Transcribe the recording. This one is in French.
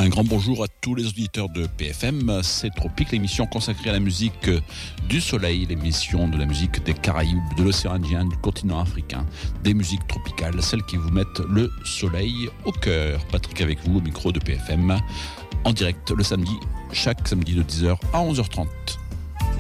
Un grand bonjour à tous les auditeurs de PFM, c'est Tropique, l'émission consacrée à la musique du soleil, l'émission de la musique des Caraïbes, de l'océan Indien, du continent africain, des musiques tropicales, celles qui vous mettent le soleil au cœur. Patrick avec vous au micro de PFM, en direct le samedi, chaque samedi de 10h à 11h30.